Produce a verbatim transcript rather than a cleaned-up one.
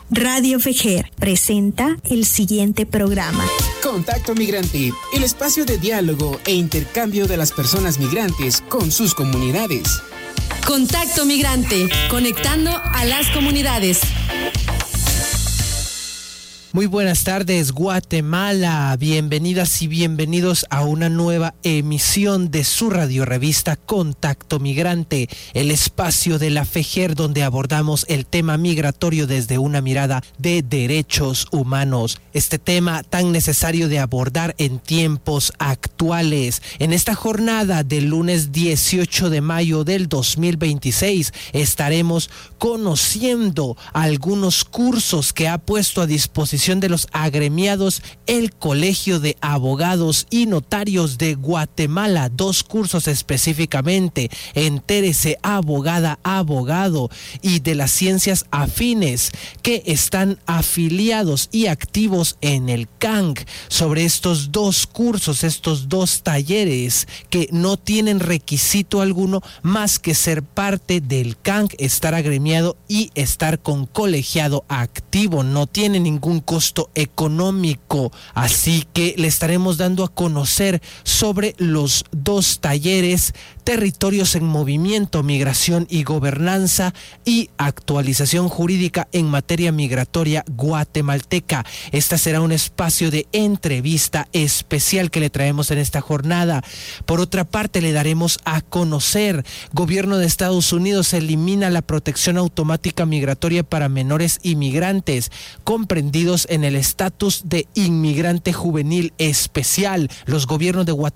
Radio Fejer presenta el siguiente programa. Contacto Migrante, el espacio de diálogo e intercambio de las personas migrantes con sus comunidades. Contacto Migrante, conectando a las comunidades. Muy buenas tardes, Guatemala. Bienvenidas y bienvenidos a una nueva emisión de su radiorevista Contacto Migrante, el espacio de la Fejer donde abordamos el tema migratorio desde una mirada de derechos humanos. Este tema tan necesario de abordar en tiempos actuales. En esta jornada del lunes dieciocho de mayo del dos mil veintiséis estaremos conociendo algunos cursos que ha puesto a disposición de los agremiados el Colegio de Abogados y Notarios de Guatemala. Dos cursos específicamente: Entérese Abogada, Abogado, y de las ciencias afines, que están afiliados y activos en el C A N C. Sobre estos dos cursos, estos dos talleres que no tienen requisito alguno más que ser parte del C A N C, estar agremiado y estar con colegiado activo, no tiene ningún costo económico, así que le estaremos dando a conocer sobre los dos talleres: Territorios en Movimiento, Migración y Gobernanza, y Actualización Jurídica en Materia Migratoria Guatemalteca. Esta será un espacio de entrevista especial que le traemos en esta jornada. Por otra parte, le daremos a conocer: Gobierno de Estados Unidos elimina la protección automática migratoria para menores inmigrantes comprendidos en el estatus de inmigrante juvenil especial. Los gobiernos de Guatemala